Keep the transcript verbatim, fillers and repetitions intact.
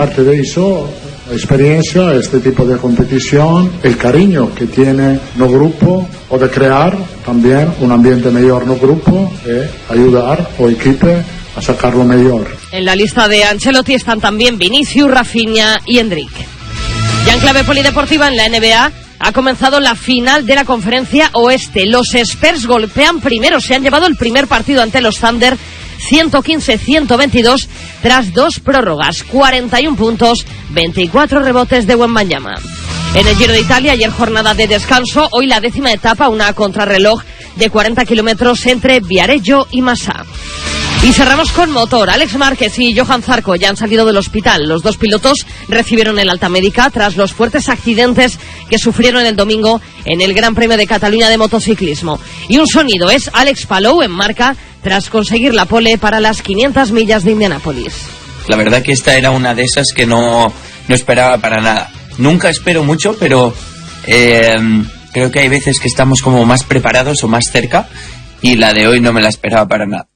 aparte de eso, la experiencia, este tipo de competición, el cariño que tiene el grupo, o de crear también un ambiente mejor en el grupo, y ayudar al equipo a sacar lo mejor. En la lista de Ancelotti están también Vinicius, Rafinha y Endrick. Ya en clave polideportiva, en la N B A, ha comenzado la final de la Conferencia Oeste. Los Spurs golpean primero, se han llevado el primer partido ante los Thunder, ciento quince a ciento veintidós, tras dos prórrogas, cuarenta y uno puntos, veinticuatro rebotes de Wembanyama. En el Giro de Italia, ayer jornada de descanso, hoy la décima etapa, una contrarreloj de cuarenta kilómetros entre Viareggio y Massa. Y cerramos con motor. Alex Márquez y Johan Zarco ya han salido del hospital. Los dos pilotos recibieron el alta médica tras los fuertes accidentes que sufrieron el domingo en el Gran Premio de Cataluña de motociclismo. Y un sonido es Alex Palou en marca tras conseguir la pole para las quinientas millas de Indianápolis. La verdad que esta era una de esas que no, no esperaba para nada. Nunca espero mucho, pero eh, creo que hay veces que estamos como más preparados o más cerca, y la de hoy no me la esperaba para nada.